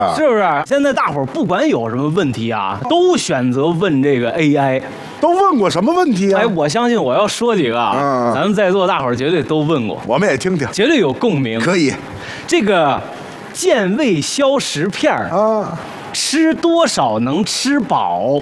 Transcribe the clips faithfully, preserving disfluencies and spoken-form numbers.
啊， 是不是？现在大伙儿不管有什么问题啊，都选择问这个 A I。 都问过什么问题啊？ 哎，我相信我要说几个啊， 嗯咱们在座大伙儿绝对都问过， 我们也听听。 绝对有共鸣。 可以这个健胃消食片儿啊， 吃多少能吃饱？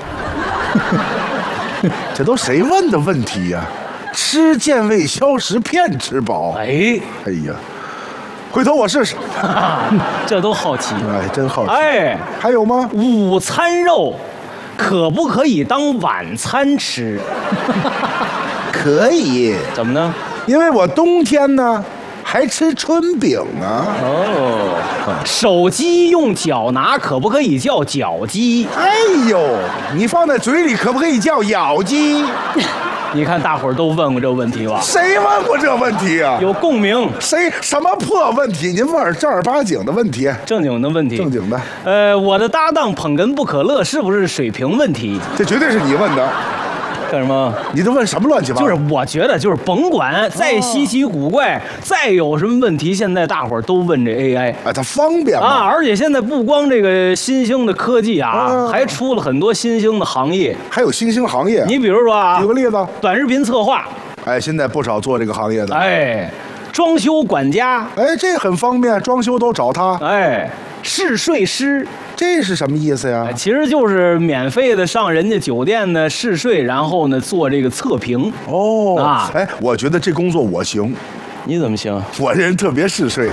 这都谁问的问题呀、吃健胃消食片吃饱？ 哎， 哎呀，回头我试试。 这都好奇。 哎，真好奇。 哎， 还有吗？ 午餐肉可不可以当晚餐吃？ 可以， 怎么呢？ 因为我冬天呢还吃春饼啊。 哦，手机用脚拿可不可以叫脚鸡？ 哎呦，你放在嘴里可不可以叫咬鸡？ 你看大伙儿都问过这个问题吧？ 谁问过这问题啊？ 有共鸣， 谁什么破问题？您问点正儿八经的问题。 正经的问题。 正经的， 呃，我的搭档捧哏不可乐是不是水平问题？ 这绝对是你问的。 干什么？ 你这问什么乱七八糟？ 就是我觉得，就是甭管再稀奇古怪，再有什么问题，现在大伙儿都问这 A I 哎，它方便啊！ 嘛。 而且现在不光这个新兴的科技啊， 啊还出了很多新兴的行业。 还有新兴行业。 你比如说啊举，个例子。 短视频策划， 哎，现在不少做这个行业的。 哎，装修管家， 哎，这很方便，装修都找他。 哎，试睡师。 这是什么意思呀哎？其实就是免费的上人家酒店呢试睡，然后呢做这个测评。 哦， 啊哎，我觉得这工作我行， 你怎么行？ 我这人特别嗜睡，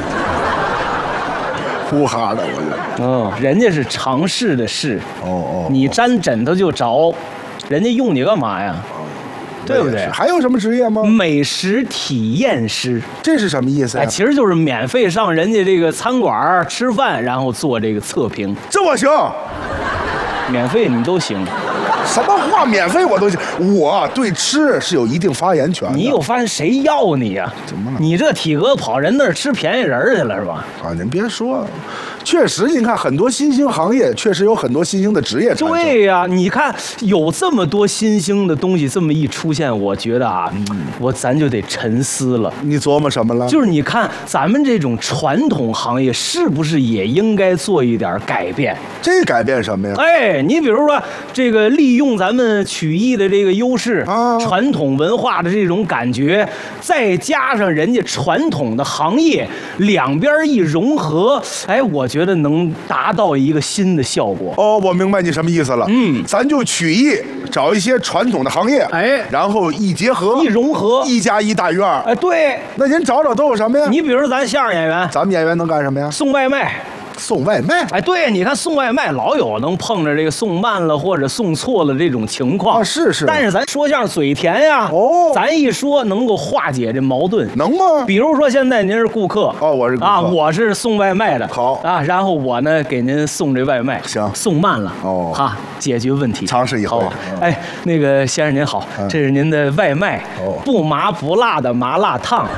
呼哈的，我觉得。 嗯，人家是尝试的试， 哦哦， 你沾枕头就着，人家用你干嘛呀？对不对那也是？还有什么职业吗？ 美食体验师， 这是什么意思呀哎，？其实就是免费上人家这个餐馆儿吃饭，然后做这个测评， 这我行， 免费你都行。 什么话免费我都行。我对吃是有一定发言权的。 你有发现谁要你呀、 怎么了你这体格跑人那儿吃便宜人儿去了是吧？ 啊？您别说，确实，您看很多新兴行业，确实有很多新兴的职业产生。 对呀、你看有这么多新兴的东西，这么一出现，我觉得啊，我咱就得沉思了。 你琢磨什么了？ 就是你看咱们这种传统行业，是不是也应该做一点改变？ 这改变什么呀？ 哎，你比如说这个利用咱们曲艺的这个优势啊传统文化的这种感觉，再加上人家传统的行业，两边一融合，哎，我觉得能达到一个新的效果。 哦，我明白你什么意思了。 嗯咱就曲艺找一些传统的行业， 哎然后一结合， 一融合， 一加一大于二。 哎，对那您找找都有什么呀？ 你比如咱相声演员咱们演员能干什么呀？ 送外卖。 送外卖。 哎，对，你看送外卖老有能碰着这个送慢了或者送错了这种情况啊是是但是咱说相声嘴甜呀， 哦咱一说能够化解这矛盾。 能吗？ 比如说现在您是顾客哦我是顾客啊，我是送外卖的， 好啊，然后我呢给您送这外卖， 行送慢了哦哈，解决问题， 尝试一回好吧嗯哎，那个先生您好， 嗯这是您的外卖， 哦不麻不辣的麻辣烫。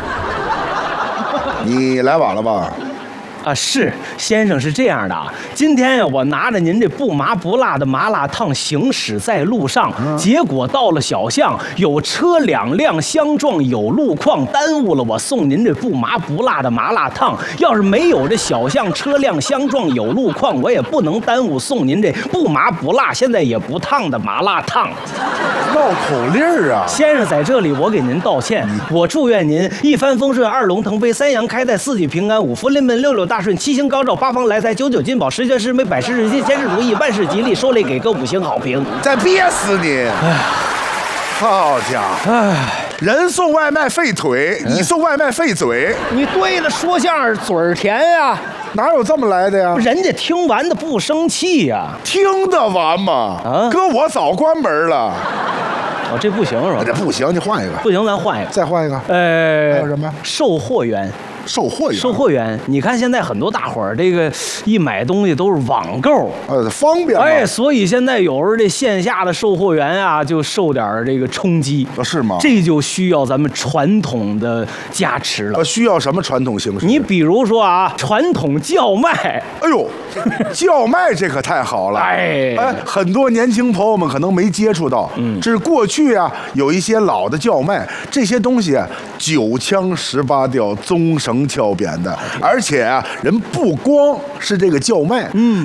你来晚了吧？ 啊，是先生是这样的啊，今天呀，我拿着您这不麻不辣的麻辣烫行驶在路上，结果到了小巷，有车两辆相撞，有路况，耽误了我送您这不麻不辣的麻辣烫。要是没有这小巷车辆相撞有路况，我也不能耽误送您这不麻不辣，现在也不烫的麻辣烫。 绕口令儿啊！ 先生，在这里我给您道歉，我祝愿您一帆风顺，二龙腾飞，三阳开泰，四季平安，五福临门，六六大顺，七星高照，八方来财，九九金宝，十全十美，百事日进，千事如意，万事吉利。说来给个五星好评。 再憋死你！好家伙， 唉， 人送外卖费腿，你送外卖费嘴， 你对了，说相声嘴儿甜呀、 哪有这么来的呀？ 人家听完的不生气呀、 听得完吗？ 啊哥，我早关门了。 哦，这不行是吧？ 这不行，你换一个， 不行，咱换一个。 再换一个。 呃， 还有什么售货员。 售货员， 售货员，你看现在很多大伙儿这个一买东西都是网购， 呃，方便吗？ 哎，所以现在有时候这线下的售货员啊，就受点儿这个冲击， 呃是吗？ 这就需要咱们传统的加持了呃。需要什么传统形式？ 你比如说啊，传统叫卖， 哎呦，叫卖这可太好了！ 哎哎，很多年轻朋友们可能没接触到，嗯，这是过去啊有一些老的叫卖，这些东西啊九腔十八调，棕绳敲扁的，而且啊人不光是这个叫卖，嗯，